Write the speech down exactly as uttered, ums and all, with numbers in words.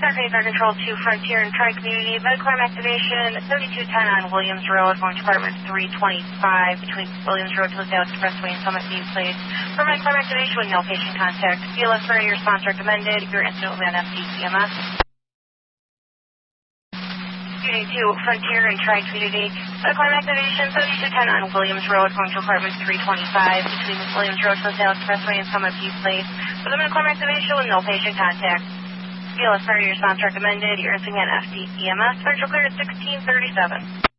Stargate Fire Control to Frontier and Tri-Community. Mediclaim activation, thirty-two ten on Williams Road, going to Department three twenty-five between Williams Road, Hillsdale Expressway, and Summit View Place. For Mediclaim activation with no patient contact. B L S for your response recommended. Your incident will be on F D C M S. Unit two, Frontier and Tri-Community. Mediclaim activation, thirty-two ten on Williams Road, going to Department three twenty-five between Williams Road, Hillsdale Expressway, and Summit View Place. For the Mediclaim activation with no patient contact. B L S for your response recommended. Your incident on F D C M S. Virtual clear at sixteen thirty-seven.